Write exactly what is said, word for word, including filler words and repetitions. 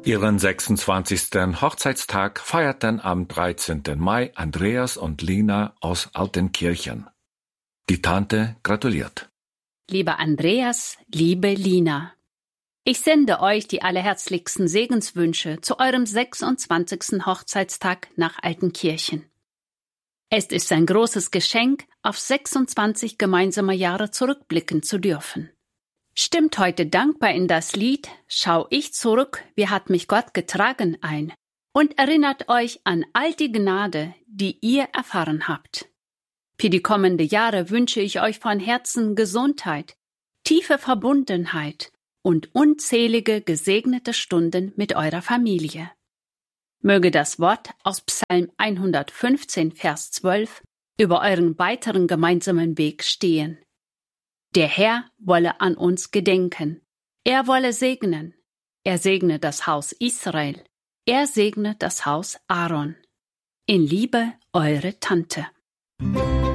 Ihren sechsundzwanzigsten Hochzeitstag feierten am dreizehnten Mai Andreas und Lina aus Altenkirchen. Die Tante gratuliert. Lieber Andreas, liebe Lina, ich sende euch die allerherzlichsten Segenswünsche zu eurem sechsundzwanzigsten Hochzeitstag nach Altenkirchen. Es ist ein großes Geschenk, auf sechsundzwanzig gemeinsame Jahre zurückblicken zu dürfen. Stimmt heute dankbar in das Lied »Schau ich zurück, wie hat mich Gott getragen« ein und erinnert euch an all die Gnade, die ihr erfahren habt. Für die kommenden Jahre wünsche ich euch von Herzen Gesundheit, tiefe Verbundenheit und unzählige gesegnete Stunden mit eurer Familie. Möge das Wort aus Psalm hundertfünfzehn, Vers zwölf über euren weiteren gemeinsamen Weg stehen. Der Herr wolle an uns gedenken. Er wolle segnen. Er segne das Haus Israel. Er segne das Haus Aaron. In Liebe, eure Tante.